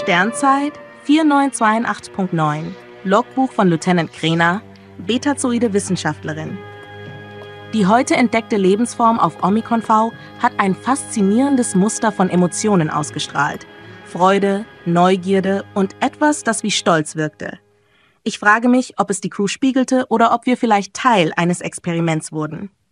Sternzeit 4982.9, Logbuch von Lieutenant Krena, betazoide Wissenschaftlerin. Die heute entdeckte Lebensform auf Omikron V hat ein faszinierendes Muster von Emotionen ausgestrahlt. Freude, Neugierde und etwas, das wie Stolz wirkte. Ich frage mich, ob es die Crew spiegelte oder ob wir vielleicht Teil eines Experiments wurden.